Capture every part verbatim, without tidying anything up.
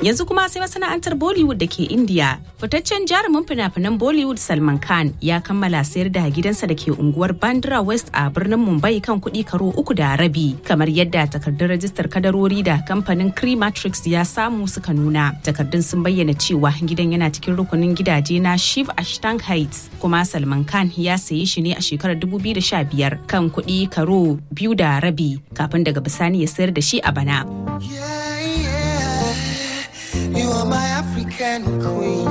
Yanzu kuma sai masana'antar Bollywood da ke India. Fitaccen jarumin fina-finan Bollywood Salman Khan ya kammala sayar da gidansa da ke unguwar Bandra West a birnin Mumbai kan kuɗi karo uku da rabi, kamar yadda takardun rajistar kadarori da kamfanin Crematrix ya samu suka nuna. Takardun sun bayyana cewa gidan yana cikin rukunin gidaje na Shiv Ashtang Heights, kuma Salman Khan ya sayi shi ne a shekarar dubu biyu da sha biyar kan kuɗi karo biyu da rabi kafin daga bisani ya sayar da shi a bana. Yeah, yeah. You are my African queen.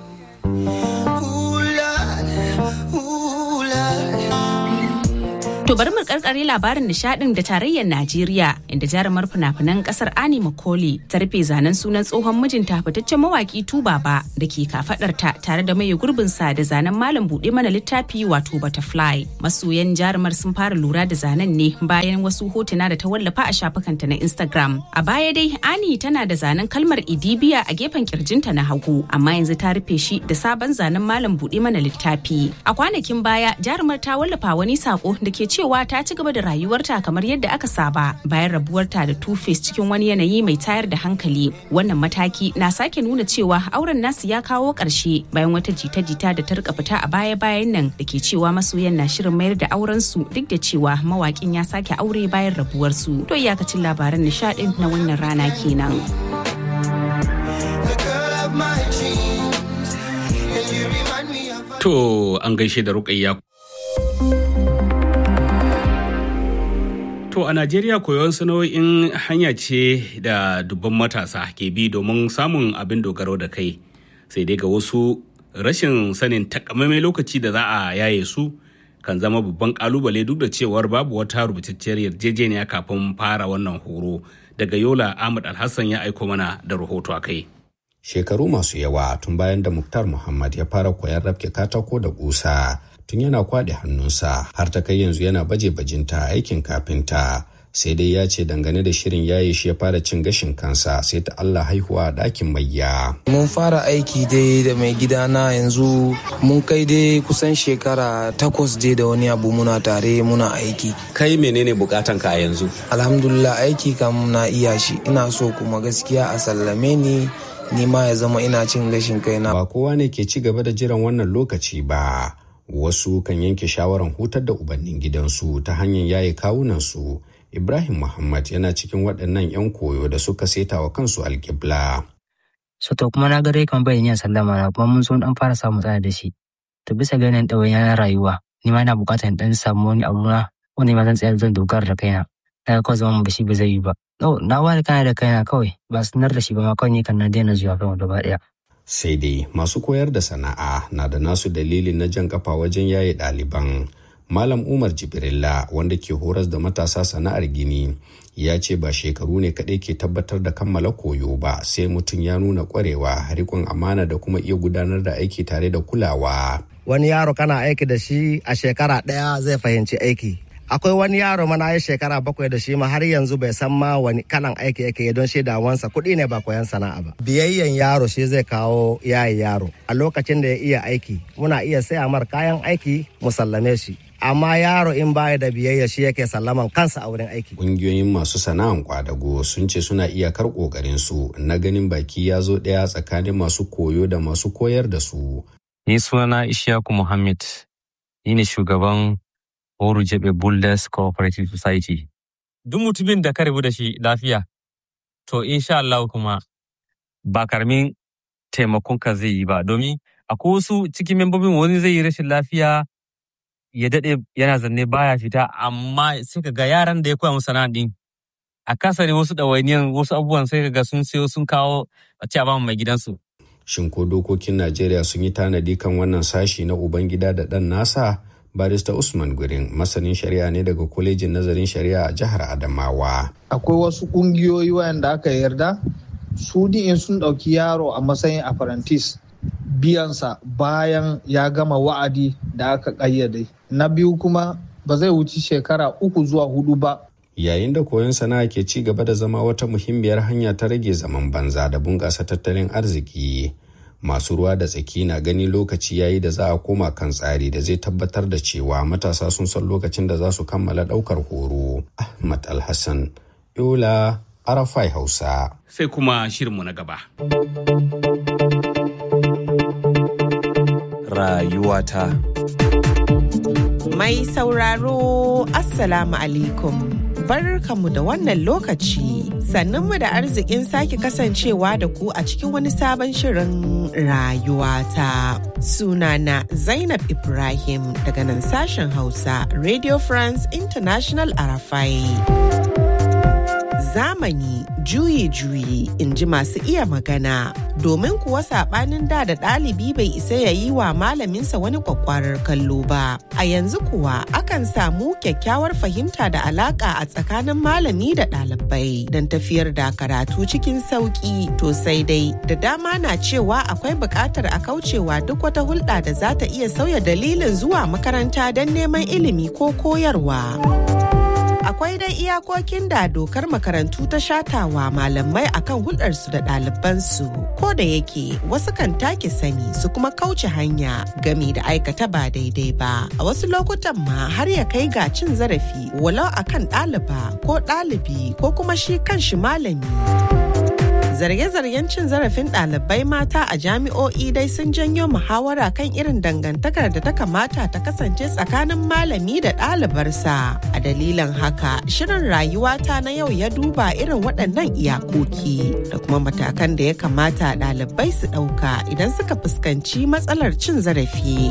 Ooh, Lord. Ooh, Lord. To bari mu karkare labarin nishadin da tarayyar Najeriya, inda jarumar fina-finan kasar Annie Macaulay ta rufe zanen sunan tsohon mijinta fitaccen mawaki Tubaba da ke kafadarta tare da mai gurbin sa da zanen malam bude mana littafi wato Butterfly. Masoyan jarumar sun fara lura da zanen ne bayan wasu hotuna da ta wallafa a shafukanta na Instagram. A baya dai Annie tana da zanen kalmar Idibiya a gefen kirjinta na hagu, amma yanzu ta rufe shi da sabon zanen malam bude mana littafi. A kwanakin baya jarumar ta wallafa wani sako da ke cewa ta ci gaba da rayuwarta kamar yadda aka saba bayan rabuwarta da Two-Face cikin wani yanayi mai tayar da hankali. Wannan mataki na sake nuna cewa auren nasu ya kawo ƙarshe bayan wata jita-jita da ta rika fita a baya-bayan nan da ke cewa masoyan na shirin mayar da auren su duk da cewa mawakin ya sake aure bayan rabuwar su. To iyakacin labaran nishadin na wannan rana kenan. To an gaishe da Rukayya. To a Najeriya koyon sana'o'in hanya ce da dubban matasa ke bi domin samun abin dogaro da kai. Sai dai ga wasu rashin sanin takamaimai lokaci da za a yaye su kan zama babban kalubale duk da cewar babu wata rubutacciyar yarjejeniya kafin fara wannan horo. Daga Yola, Ahmad Alhassan ya aiko mana da rahoto a kai. Shekaru masu yawa tun bayan da Muktar Muhammad ya fara koyar rafke katako da kusa. Tun yana kwaɗe hannunsa har ta kai yanzu yana baje bajinta aikin kafinta, sai dai ya ce dangane da shirin yayi shi ya fara cin gashin kansa sai ta Allah haihuwa a ɗakin mayya. Mun fara aiki dai da mai gidana yanzu mun kai dai kusan shekara takwas dai da wani abu muna tare muna aiki. Kai menene bukatan ka yanzu? Alhamdulillah aiki kam na iya shi, ina so kuma gaskiya a sallame ni ni ma ya zama ina cin gashin kaina. Ba kowa ne ke ci gaba da jiran wannan lokaci ba. Wasu kan yanke shawaran hutar da ubannin gidansu ta hanyar yaye kawunansu. Ibrahim Muhammad yana cikin waɗannan 'yan koyo da suka seta wa kansu alƙibla. So to kuma na ga dai kan bayyana sallama na kuma mun so dan fara samu tsaya da shi. To bisa ganin ɗawainiya na rayuwa, ni ma ina buƙatar dan samu wani abu na wanda ma zan tsaya zan dogara da kaina. Na kawai zama da shi ba zai yi ba. No, na ware kana da kaina kawai, ba sanar da shi ba ma kawai ni kan na daina zuwa kan gaba ɗaya. Sai dai masu koyar da sana'a na da nasu dalilin na jan kafa wajen yaye ɗaliban. Malam Umar Jibrilla wanda ke horas da matasa sana'ar gini ya ce ba shekaru ne kaɗai ke tabbatar da kammala koyo ba, sai mutum ya nuna ƙwarewa, riƙon amana da kuma iya gudanar da aiki tare da kulawa. Wani yaro kana aiki da shi a shekara ɗaya zai fahimci aiki. Akwai wani yaro mana ya shekara bakwai da shi ma har yanzu bai san ma wani kalan aiki yake don shi dawansa kuɗi ne ba koyan sana'a ba. Biyayyen yaro shi zai kawo yayi yaro. A lokacin da ya iya aiki muna iya saya mar kayan aiki mu sallame shi. Amma yaro in baya da biyayya shi yake sallaman kansa a wurin aiki. Ƙungiyoyin masu sana'an kwadago sun ce suna iyakar ƙoƙarin su na ganin baki ya zo ɗaya tsakanin masu koyo da masu koyar da su. Ni sunana Ishaku Muhammad, ni ne shugaban Oru Jebe Builders Cooperative Society. Duk mutumin da ka rabu da shi lafiya, to insha Allah kuma ba karamin taimakon ka zai yi ba, domin akwai wasu cikin membobin wani zai yi rashin lafiya ya daɗe yana zanne baya fita, amma sai ka ga yaran da ya koya musu sana'a din a kasare wasu ɗawainiyan wasu abubuwan sai ka ga sun sayo sun kawo a ci a ba mai gidansu. Shin ko dokokin Najeriya sun yi tanadi kan wannan sashi na Ubangida da ɗan nasa? Barista Usman Gurin masanin shari'a ne daga kwalejin nazarin shari'a a jihar Adamawa. Akwai wasu kungiyoyi wayanda aka yarda su in sun ɗauki yaro a matsayin apprentice biyansa bayan ya gama wa'adi da aka ƙayyade. Na biyu kuma ba zai wuci shekara uku zuwa hudu ba. Yayin da koyon sana'a ke ci gaba da zama wata muhimmiyar hanya ta rage zaman banza da bunƙasa tattalin arziki. Masu ruwa da tsaki na gani lokaci yayi da za a koma kan tsari da zai tabbatar da cewa matasa sun san lokacin da za su kammala ɗaukar horo. Ahmad Alhassan, Yola, Arafai Hausa. Sai kuma shirinmu na gaba. Rayuwata. Mai sauraro, Assalamu alaikum. Barkanmu da wannan lokaci, sannunmu da arzikin sake kasancewa da ku a cikin wani sabon shirin rayuwata. Sunana Zainab Ibrahim daga nan sashen Hausa, Radio France International Arafai. Zamani juyi-juyi in ji masu iya magana, domin kuwa saɓanin da da ɗalibi bai isa ya yi wa malaminsa wani kwakwarar kallo ba. A yanzu kuwa akan samu kyakkyawar fahimta da alaƙa a tsakanin malami da ɗalibai don tafiyar da karatu cikin sauƙi. To sai dai da dama na cewa akwai buƙatar a kaucewa duk wata hulɗa da za ta iya sauya dalilin zuwa makaranta don neman ilimi ko koyarwa. Akwai dai iyakokin da dokar makarantu ta shatawa malamai akan hulɗarsu da ɗalibansu, ko da yake wasu kan take sani su kuma kauce hanya gami da aikata ba daidai ba. A wasu lokutan ma har ya kai ga cin zarafi walau akan ɗaliba ko ɗalibi ko kuma shi kanshi malami. Zarge-zargen cin zarafin ɗalibai mata a jami'o'i dai sun janyo muhawara kan irin dangantakar da ta kamata ta kasance tsakanin malami da ɗalibarsa. A dalilin haka, shirin rayuwata na yau ya duba irin waɗannan iyakoki da kuma matakan da ya kamata ɗalibai su ɗauka idan suka fuskanci matsalar cin zarafi.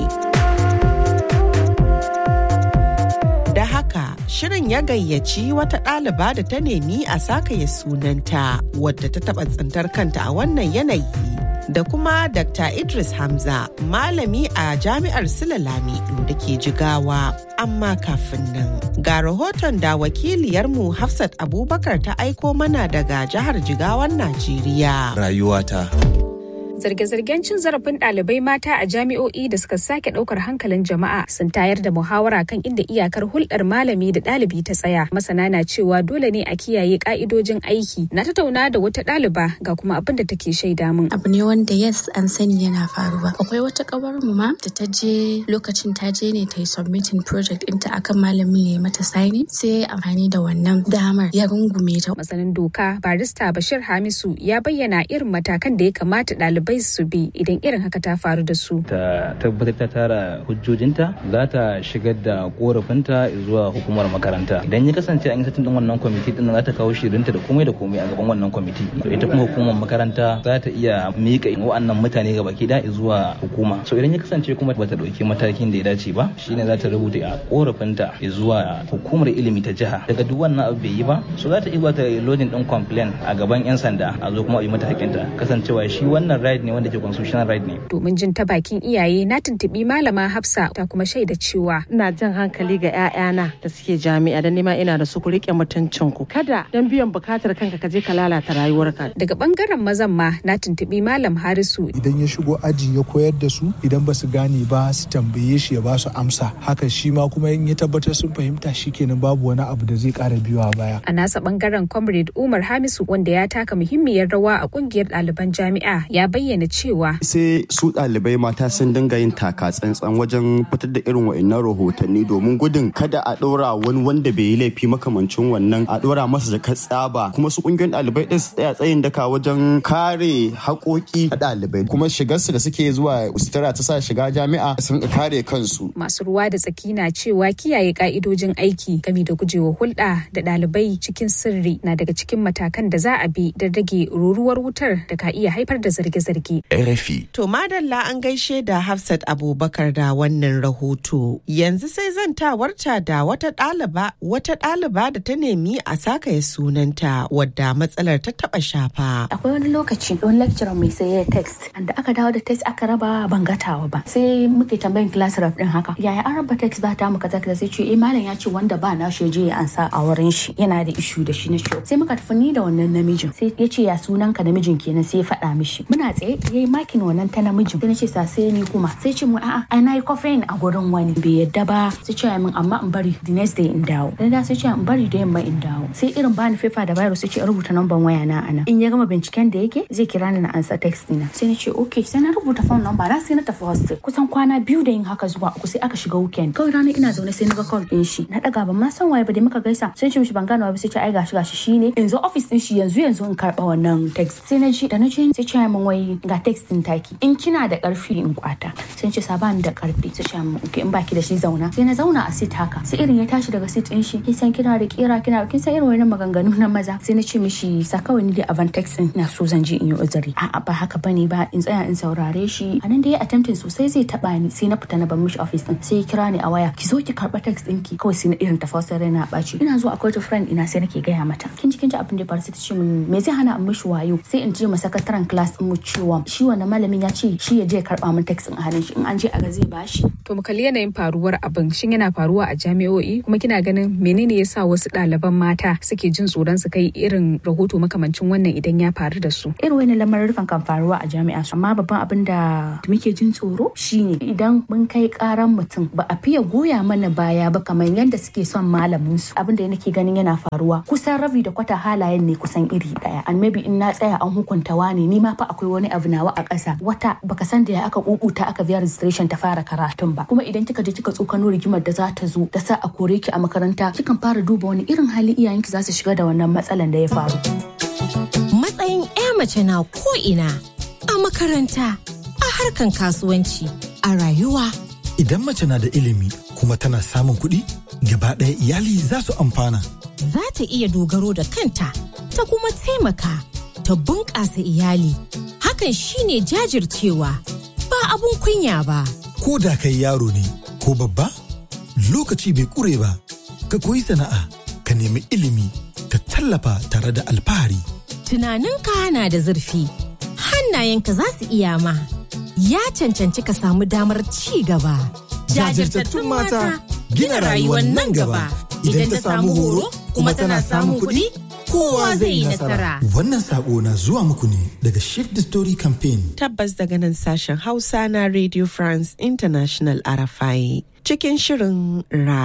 Da haka, shirin ya gayyaci wata ɗaliba da ta nemi a sakaya sunanta wadda ta taɓa tsintar kanta a wannan yanayi. Da kuma Dakta Idris Hamza, malami a Jami'ar Sule Lamido da ke Jigawa. Amma kafin nan, ga rahoton da wakiliyarmu Hafsat Abubakar ta aiko mana daga jihar Jigawan Najeriya. Rayuwata. Zarge-zargen cin zarafin ɗalibai mata a jami'o'i da suka sake ɗaukar hankalin jama'a sun tayar da muhawara kan inda iyakar hulɗar malami da ɗalibi ta tsaya. Masana na cewa dole ne a kiyaye ƙa'idojin aiki. Na tattauna da wata ɗaliba ga kuma abin da take shaida min. Abu ne wanda yes an sani yana faruwa. Akwai wata ƙawar mu ma da ta je lokacin ta je ne ta yi submitting project ɗinta akan malamin ya mata signing, sai ya amfani da wannan damar ya rungume ta. Masanin doka barista Bashir Hamisu ya bayyana irin matakan da ya kamata ɗalibai bai su bi idan irin haka ta faru da su. Ta tabbatar ta tara hujjojinta, za ta shigar da korafinta zuwa hukumar makaranta. Idan ya kasance an yi satin din wannan kwamiti din za ta kawo shirinta da komai da komai a gaban wannan kwamiti. To ita kuma hukumar makaranta za ta iya miƙa wa'annan mutane ga baki da zuwa hukuma. So idan ya kasance kuma bata dauki matakin da ya dace ba, shine za ta rubuta a korafinta zuwa hukumar ilimi ta jiha. Daga duk wannan abu bai yi ba, so za ta iya ta lodin din complaint a gaban yan sanda a zo kuma a yi mata hakinta. Kasancewa shi wannan right ne wanda ke constitutional right ne. Domin jin ta bakin iyaye na tuntubi malama Hafsa ta kuma shaida cewa ina jan hankali ga 'ya'yana da suke jami'a da nima ina da su ku rike mutuncin ku. Kada dan biyan bukatar kanka ka je ka lalata rayuwarka. Daga bangaren mazan ma na tuntubi malam Harisu. Idan ya shigo aji ya koyar da su, idan ba su gane ba su tambaye shi ya ba su amsa. Haka shi ma kuma in ya tabbatar sun fahimta shikenan babu wani abu da zai kara biyowa baya. A nasa bangaren Comrade Umar Hamisu wanda ya taka muhimmiyar rawa a kungiyar ɗaliban jami'a ya bayyana cewa sai su ɗalibai mata sun dinga yin taka tsantsan wajen fitar da irin wa'annan rahotanni domin gudun kada a ɗora wani wanda bai yi laifi makamancin wannan a ɗora masa da tsaba, kuma su ƙungiyar ɗalibai ɗin su tsaya tsayin daka wajen kare haƙoƙi a ɗalibai, kuma shigarsu da suke zuwa sutura ta sa shiga jami'a sun kare kansu. Masu ruwa da tsaki na cewa kiyaye ka'idojin aiki game da gujewa hulɗa da ɗalibai cikin sirri na daga cikin matakan da za a bi don rage ruruwar wutar da ka iya haifar da zarge-zarge. R F I. To madalla an gaishe da Hafsat Abubakar da wannan rahoto. Yanzu sai zan tawarta da wata ɗaliba wata ɗaliba da ta nemi a sakaya sunanta wadda matsalar ta taɓa shafa. Akwai wani lokaci wani lecturer mai sai text da aka dawo da text aka raba ban gatawa ba. Sai muke tambayin class rep din haka. Yaya an raba text ba ta muka zaka sai ce eh malam ya ce wanda ba na shi je ya ansa a wurin shi yana da issue da shi na shi. Sai muka tafi ni da wannan namijin. Sai ya ce ya sunanka namijin kenan sai ya faɗa mishi. Muna tsaye eh yayi makin wannan ta namijin sai na ce sa sai ni kuma sai ce mu a'a ai nayi coffee a gurin wani bai yadda ba sai ce min amma in bari the next day in dawo dan da sai ce in bari da yamma in dawo sai irin bani paper da virus sai ce rubuta number waya na ana in ya gama binciken da yake zai kira ni na ansa text dina sai na ce okay sai na rubuta phone number na sai na tafi hostel kusan kwana biyu da yin haka zuwa uku sai aka shiga weekend kawai ranar ina zaune sai na ga call din shi na daga ban ma san waye ba da muka gaisa sai ce mishi ban gano ba sai ce ai gashi gashi shine in zo office din shi yanzu yanzu in karba wannan text sai na ji da na ji sai ce min wai ga text din taki in kina da karfi in kwata sai ce saban da karfi sai ce min okay in baki da shi zauna sai na zauna a seat haka sai irin ya tashi daga seat din shi kin san kina da kira kina kin san irin wannan maganganu na maza sai na ce mishi sa kawai ni da avantex din na so zan je in yi uzuri a'a ba haka bane ba in tsaya in saurare shi anan da ya attempting sosai zai taba ni sai na fita na bar mishi office din sai ya kira ni a waya ki zo ki karba text ɗinki kawai sai na irin tafasar raina baci ina zo akwai ta friend ina sai nake gaya mata kin ji kin ji abin da ya faru sai ta ce min me zai hana in mishi wayo sai in je masakataran class din mu cewa shi wannan malamin ya ce shi ya je karba min text din a hannun shi in an je a ga zai bashi to mu kalli yanayin faruwar abin shin yana faruwa a jami'o'i kuma kina ganin menene yasa wasu ɗaliban mata suke jin tsoron su kai irin rahoto makamancin wannan idan ya faru da su irin wannan lamarin kan faruwa a jami'a amma babban abin da muke jin tsoro shine idan mun kai karan mutum ba a fiye goya mana baya ba kamar yadda suke son malamin su abin da nake ganin yana faruwa kusan rabi da kwata halayen ne kusan iri daya and maybe in na tsaya an hukunta wani ni ma fa akwai wani abu nawa a ƙasa wata baka san da ya aka kukuta aka biya registration ta fara karatun ba kuma idan kika je kika tsokano rigimar da za ta zo da sa a kore ki a makaranta kikan fara duba wani irin hali iyayenki za su shiga da wannan matsalan da ya faru matsayin ya mace na ko ina a makaranta a harkan kasuwanci a rayuwa idan mace na da ilimi kuma tana samun kuɗi gaba ɗaya iyali za su amfana za ta iya dogaro da kanta ta kuma taimaka ta bunƙasa iyali hakan shine jajircewa ba abun kunya ba ko da kai yaro ne ko babba lokaci bai ƙure ba ka koyi sana'a ka nemi ilimi ka tallafa tare da alfahari tunaninka na da zurfi hannayenka za su iya ma ya cancanci ka samu damar ci gaba jajirtattun mata gina rayuwar nan gaba idan ta samu horo kuma tana samun kuɗi kowa zai yi nasara. Wannan sako na zuwa muku ne daga Shift the Story Campaign. Tabbas daga nan sashen Hausa na Radio France International R F I. Cikin shirin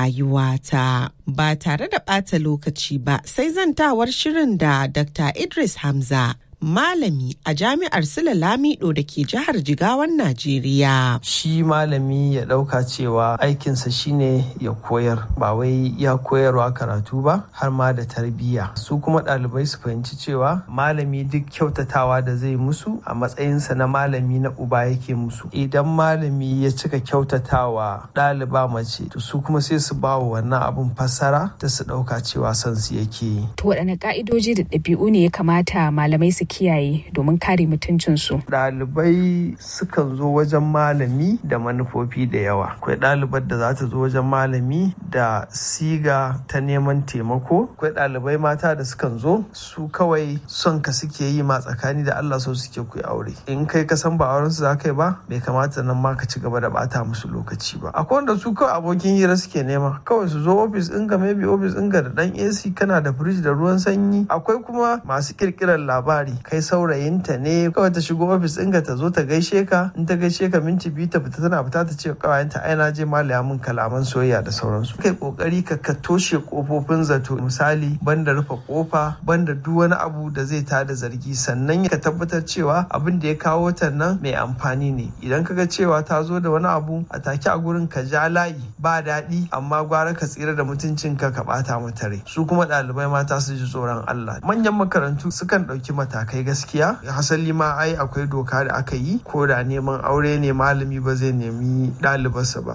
rayuwata ba tare da ɓata lokaci ba sai zantawar shirin da Doctor Idris Hamza. Malami a jami'ar Sule Lamido da ke jihar Jigawan Najeriya. Shi malami ya ɗauka cewa aikinsa shine ya koyar ba wai ya koyarwa karatu ba har ma da tarbiyya. Su kuma ɗalibai su fahimci cewa malami duk kyautatawa da zai musu a matsayinsa na malami na uba yake musu. Idan malami ya cika kyautatawa ɗaliba mace to su kuma sai su ba wa wannan abun fassara ta su ɗauka cewa son su yake yi. To waɗanne ƙa'idoji da ɗabi'u ne ya kamata malamai su kiyaye domin kare mutuncinsu. Ɗalibai sukan zo wajen malami da manufofi da yawa. Akwai ɗalibar da za ta zo wajen malami da siga ta neman taimako. Akwai ɗalibai mata da sukan zo su kawai son ka suke yi ma tsakani da Allah so suke ku aure. In kai ka san ba auren su za ka yi ba bai kamata nan ma ka ci gaba da bata musu lokaci ba. Akwai wanda su kawai abokin hira suke nema. Kawai su zo ofis ɗinka maybe ofis ɗinka da ɗan A C kana da firij da ruwan sanyi. Akwai kuma masu ƙirƙirar labari. Kai saurayinta ne kawai ta shigo ofis ɗinka ta zo ta gaishe ka in ta gaishe ka minti biyu ta fita tana fita ta ce kawayenta ai na je malaya min kalaman soyayya da sauransu. Kai kokari ka ka toshe kofofin zato misali banda rufe kofa banda duk wani abu da zai tada zargi sannan ka tabbatar cewa abin da ya kawo ta nan mai amfani ne. Idan ka ga cewa ta zo da wani abu a take a gurin ka ja layi ba daɗi amma gwara ka tsira da mutuncinka ka ɓata mata rai. Su kuma ɗalibai mata su ji tsoron Allah. Manyan makarantu sukan ɗauki matakai kai gaskiya hasali ma ai akwai doka da aka yi ko da neman aure ne malami ba zai nemi ɗalibarsa ba